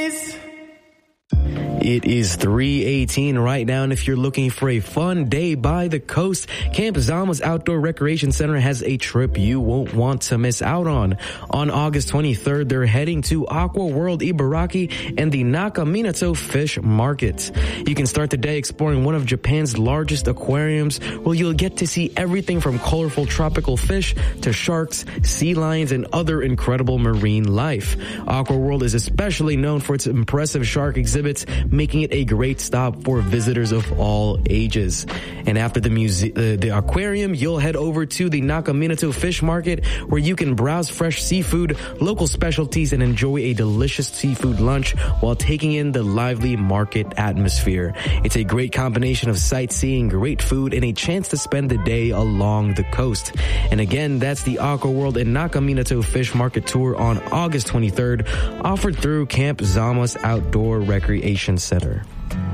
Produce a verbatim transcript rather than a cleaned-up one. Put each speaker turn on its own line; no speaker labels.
It is three eighteen right now, and if you're looking for a fun day by the coast, Camp Zamos Outdoor Recreation Center has a trip you won't want to miss out on. On August twenty-third, they're heading to Aqua World Ibaraki and the Nakaminato Fish Market. You can start the day exploring one of Japan's largest aquariums, where you'll get to see everything from colorful tropical fish to sharks, sea lions, and other incredible marine life. Aqua World is especially known for its impressive shark exhibits, making it a great stop for visitors of all ages. And after the muse- uh, the aquarium, you'll head over to the Nakaminato Fish Market, where you can browse fresh seafood, local specialties, and enjoy a delicious seafood lunch while taking in the lively market atmosphere. It's a great combination of sightseeing, great food, and a chance to spend the day along the coast. And again, that's the Aqua World and Nakaminato Fish Market Tour on August twenty-third, offered through Camp Zamos Outdoor Recreation Center.